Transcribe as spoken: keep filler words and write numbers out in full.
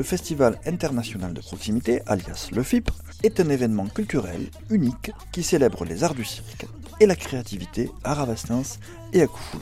Le Festival international de proximité, alias le F I P R, est un événement culturel unique qui célèbre les arts du cirque et la créativité à Rabastens et à Coufouleux.